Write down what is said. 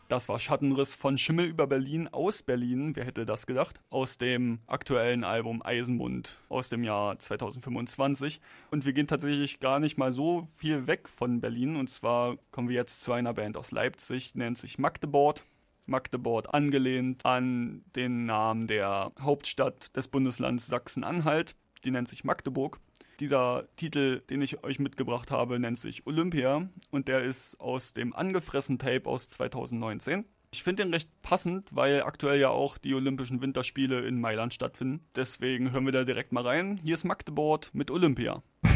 Das war Schattenriss von Schimmel über Berlin aus Berlin, wer hätte das gedacht, aus dem aktuellen Album Eisenmund aus dem Jahr 2025. Und wir gehen tatsächlich gar nicht mal so viel weg von Berlin. Und zwar kommen wir jetzt zu einer Band aus Leipzig, nennt sich Magdeburg. Magdeburg angelehnt an den Namen der Hauptstadt des Bundeslands Sachsen-Anhalt. Die nennt sich Magdeburg. Dieser Titel, den ich euch mitgebracht habe, nennt sich Olympia und der ist aus dem Angefressen-Tape aus 2019. Ich finde den recht passend, weil aktuell ja auch die Olympischen Winterspiele in Mailand stattfinden. Deswegen hören wir da direkt mal rein. Hier ist Magdeburg mit Olympia.